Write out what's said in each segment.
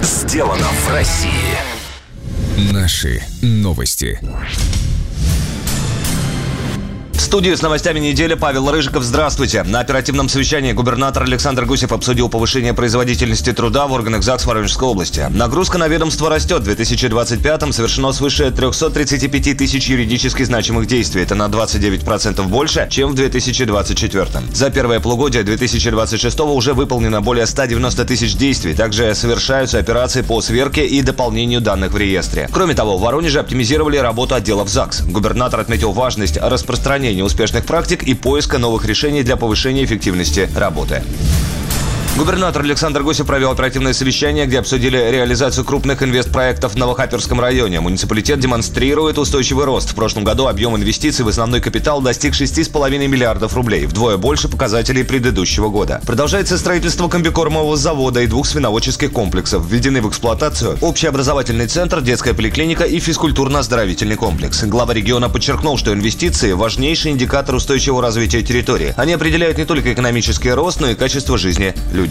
Сделано в России. Наши новости. В студии с новостями недели Павел Рыжиков. Здравствуйте. На оперативном совещании губернатор Александр Гусев обсудил повышение производительности труда в органах ЗАГС Воронежской области. Нагрузка на ведомство растет. В 2025-м совершено свыше 335 тысяч юридически значимых действий. Это на 29% больше, чем в 2024-м. За первое полугодие 2026-го уже выполнено более 190 тысяч действий. Также совершаются операции по сверке и дополнению данных в реестре. Кроме того, в Воронеже оптимизировали работу отделов ЗАГС. Губернатор отметил важность распространения успешных практик и поиска новых решений для повышения эффективности работы. Губернатор Александр Гусев провел оперативное совещание, где обсудили реализацию крупных инвестпроектов в Новохаперском районе. Муниципалитет демонстрирует устойчивый рост. В прошлом году объем инвестиций в основной капитал достиг 6,5 миллиардов рублей, вдвое больше показателей предыдущего года. Продолжается строительство комбикормового завода и 2 свиноводческих комплексов. Введены в эксплуатацию общеобразовательный центр, детская поликлиника и физкультурно-оздоровительный комплекс. Глава региона подчеркнул, что инвестиции – важнейший индикатор устойчивого развития территории. Они определяют не только экономический рост, но и качество жизни людей.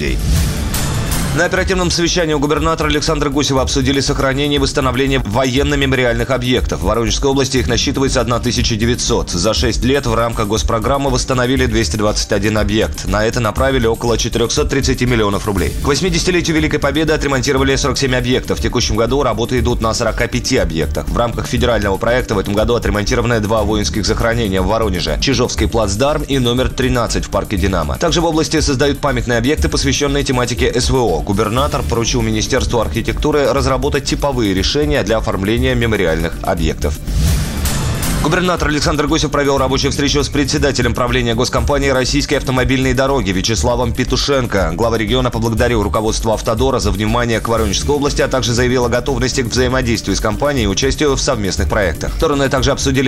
На оперативном совещании у губернатора Александра Гусева обсудили сохранение и восстановление военно-мемориальных объектов. В Воронежской области их насчитывается 1900. За 6 лет в рамках госпрограммы восстановили 221 объект. На это направили около 430 миллионов рублей. К 80-летию Великой Победы отремонтировали 47 объектов. В текущем году работы идут на 45 объектах. В рамках федерального проекта в этом году отремонтированы 2 воинских захоронения в Воронеже. Чижовский плацдарм и номер 13 в парке «Динамо». Также в области создают памятные объекты, посвященные тематике СВО. Губернатор поручил Министерству архитектуры разработать типовые решения для оформления мемориальных объектов. Губернатор Александр Гусев провел рабочую встречу с председателем правления госкомпании «Российские автомобильные дороги» Вячеславом Петушенко. Глава региона поблагодарил руководство «Автодора» за внимание к Воронежской области, а также заявил о готовности к взаимодействию с компанией и участию в совместных проектах. Стороны также обсудили